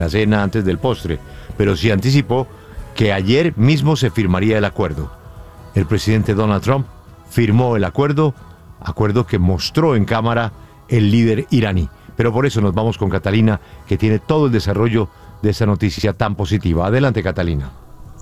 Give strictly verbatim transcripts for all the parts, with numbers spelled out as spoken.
la cena antes del postre, pero sí anticipó que ayer mismo se firmaría el acuerdo. El presidente Donald Trump firmó el acuerdo, acuerdo que mostró en cámara el líder iraní. Pero por eso nos vamos con Catalina, que tiene todo el desarrollo de esa noticia tan positiva. Adelante, Catalina.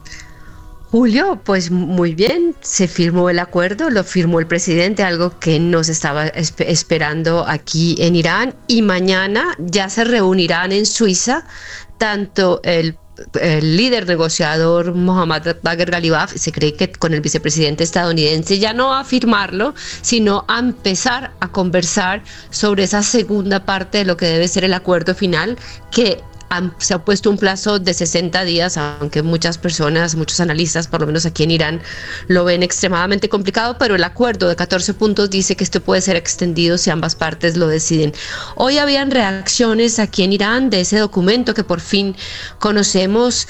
Julio, pues muy bien, se firmó el acuerdo, lo firmó el presidente, algo que no se estaba esp- esperando aquí en Irán, y mañana ya se reunirán en Suiza tanto el, el líder negociador Mohammad Bagher Ghalibaf, se cree que con el vicepresidente estadounidense, ya no a firmarlo, sino a empezar a conversar sobre esa segunda parte de lo que debe ser el acuerdo final, que Han, se ha puesto un plazo de sesenta días, aunque muchas personas, muchos analistas, por lo menos aquí en Irán, lo ven extremadamente complicado, pero el acuerdo de catorce puntos dice que esto puede ser extendido si ambas partes lo deciden. Hoy habían reacciones aquí en Irán de ese documento que por fin conocemos.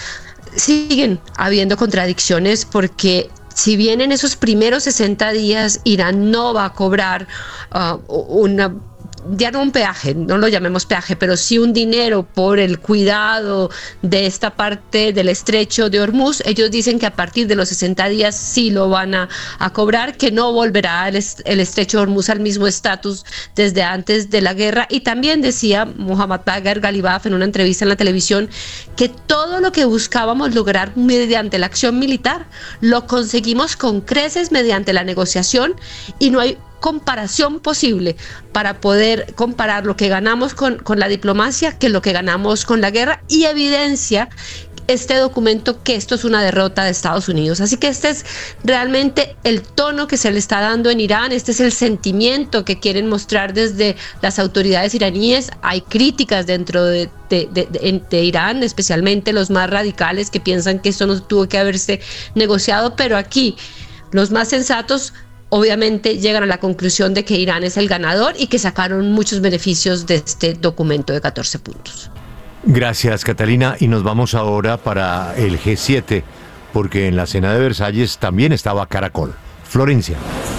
Siguen habiendo contradicciones porque si bien en esos primeros sesenta días Irán no va a cobrar uh, una... ya no un peaje, no lo llamemos peaje, pero sí un dinero por el cuidado de esta parte del estrecho de Hormuz, ellos dicen que a partir de los sesenta días sí lo van a, a cobrar, que no volverá el, est- el estrecho de Hormuz al mismo estatus desde antes de la guerra. Y también decía Mohammad Bagher Ghalibaf en una entrevista en la televisión que todo lo que buscábamos lograr mediante la acción militar lo conseguimos con creces mediante la negociación, y no hay comparación posible para poder comparar lo que ganamos con, con la diplomacia que lo que ganamos con la guerra, y evidencia este documento que esto es una derrota de Estados Unidos. Así que este es realmente el tono que se le está dando en Irán, este es el sentimiento que quieren mostrar desde las autoridades iraníes. Hay críticas dentro de, de, de, de, de Irán, especialmente los más radicales que piensan que esto no tuvo que haberse negociado, pero aquí los más sensatos obviamente llegan a la conclusión de que Irán es el ganador y que sacaron muchos beneficios de este documento de catorce puntos. Gracias, Catalina, y nos vamos ahora para el G siete, porque en la cena de Versalles también estaba Caracol. Florencia.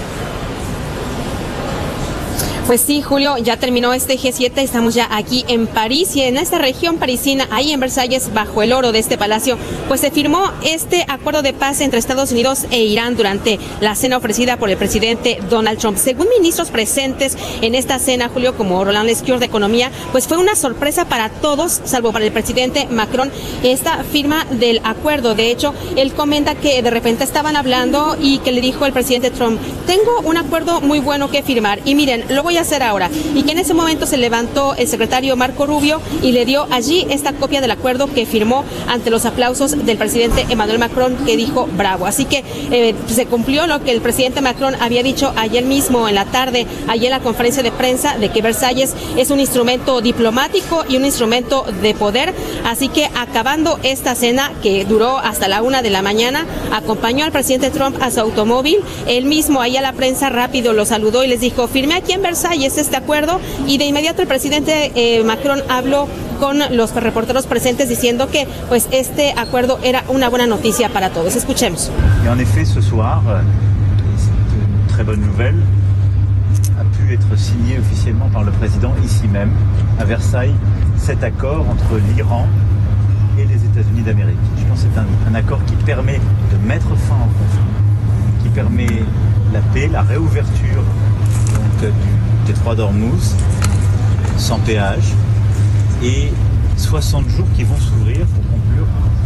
Pues sí, Julio, ya terminó este G siete, estamos ya aquí en París y en esta región parisina, ahí en Versalles, bajo el oro de este palacio, pues se firmó este acuerdo de paz entre Estados Unidos e Irán durante la cena ofrecida por el presidente Donald Trump. Según ministros presentes en esta cena, Julio, como Roland Lescure de Economía, pues fue una sorpresa para todos, salvo para el presidente Macron, esta firma del acuerdo. De hecho, él comenta que de repente estaban hablando y que le dijo el presidente Trump, tengo un acuerdo muy bueno que firmar y miren, lo voy a hacer ahora, y que en ese momento se levantó el secretario Marco Rubio y le dio allí esta copia del acuerdo que firmó ante los aplausos del presidente Emmanuel Macron, que dijo bravo. Así que eh, se cumplió lo que el presidente Macron había dicho ayer mismo en la tarde, ayer en la conferencia de prensa, de que Versalles es un instrumento diplomático y un instrumento de poder. Así que acabando esta cena, que duró hasta la una de la mañana, acompañó al presidente Trump a su automóvil, él mismo ahí a la prensa rápido lo saludó y les dijo, firmé aquí en Versalles y es este acuerdo, y de inmediato el presidente eh, Macron habló con los reporteros presentes diciendo que pues este acuerdo era una buena noticia para todos. Escuchemos. Y en effet, ce soir, c'est une très bonne nouvelle, a pu être signé officiellement par le président ici même, à Versailles, cet accord entre l'Iran et les États-Unis d'Amérique. Je pense que c'est un, un accord qui permet de mettre fin au conflit, qui permet la paix, la réouverture donc, du détroit d'Ormuz, sans péage, et soixante jours qui vont s'ouvrir pour conclure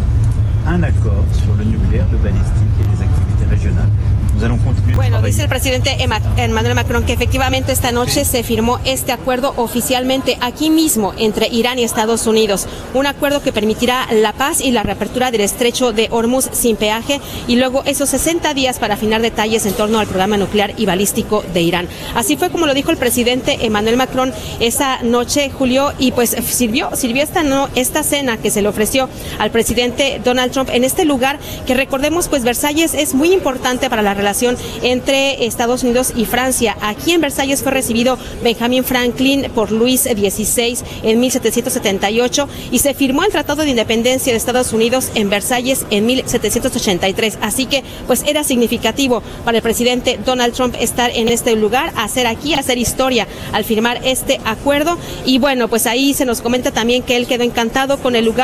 un accord sur le nucléaire, le balistique et les activités régionales. Bueno, dice el presidente Emmanuel Macron que efectivamente esta noche se firmó este acuerdo oficialmente aquí mismo entre Irán y Estados Unidos. Un acuerdo que permitirá la paz y la reapertura del estrecho de Hormuz sin peaje, y luego esos sesenta días para afinar detalles en torno al programa nuclear y balístico de Irán. Así fue como lo dijo el presidente Emmanuel Macron esa noche, Julio, y pues sirvió, sirvió esta, no, esta cena que se le ofreció al presidente Donald Trump en este lugar que, recordemos, pues Versalles es muy importante para la relación relación entre Estados Unidos y Francia. Aquí en Versalles fue recibido Benjamin Franklin por Luis dieciséis en mil setecientos setenta y ocho y se firmó el Tratado de Independencia de Estados Unidos en Versalles en mil setecientos ochenta y tres. Así que pues era significativo para el presidente Donald Trump estar en este lugar, hacer aquí, hacer historia al firmar este acuerdo. Y bueno, pues ahí se nos comenta también que él quedó encantado con el lugar.